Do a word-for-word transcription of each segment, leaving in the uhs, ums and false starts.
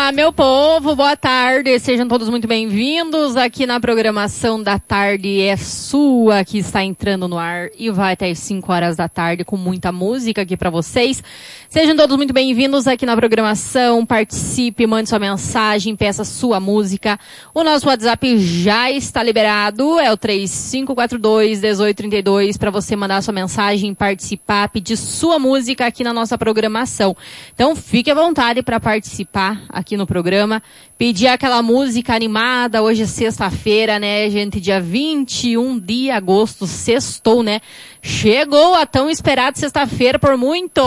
Olá, meu povo, boa tarde, sejam todos muito bem-vindos aqui na programação da tarde é sua, que está entrando no ar e vai até as cinco horas da tarde com muita música aqui para vocês. Sejam todos muito bem-vindos aqui na programação, participe, mande sua mensagem, peça sua música. O nosso WhatsApp já está liberado, é o três cinco quatro dois, um oito três dois para você mandar sua mensagem, participar, pedir sua música aqui na nossa programação. Então fique à vontade para participar aqui no programa, pedir aquela música animada. Hoje é sexta-feira, né, gente? Dia vinte e um de agosto, sextou, né? Chegou a tão esperada sexta-feira por muitos.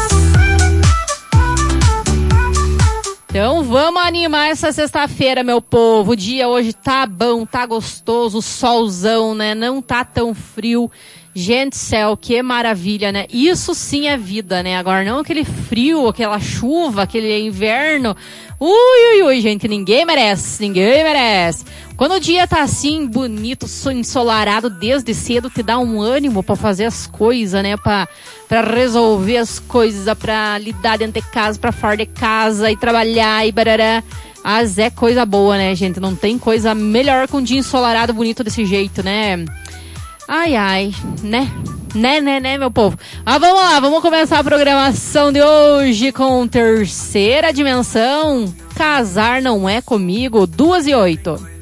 Então vamos animar essa sexta-feira, meu povo. O dia hoje tá bom, tá gostoso, solzão, né? Não tá tão frio. Gente, céu, que maravilha, né? Isso sim é vida, né? Agora não aquele frio, aquela chuva, aquele inverno. Ui, ui, ui, gente, ninguém merece, ninguém merece. Quando o dia tá assim, bonito, ensolarado desde cedo, te dá um ânimo pra fazer as coisas, né? Pra, pra resolver as coisas, pra lidar dentro de casa, pra fora de casa e trabalhar e barará. Mas é coisa boa, né, gente? Não tem coisa melhor que um dia ensolarado, bonito desse jeito, né? Ai, ai, né? Né, né, né, meu povo? Mas vamos lá, vamos começar a programação de hoje com Terceira Dimensão. Casar não é comigo, duas e oito.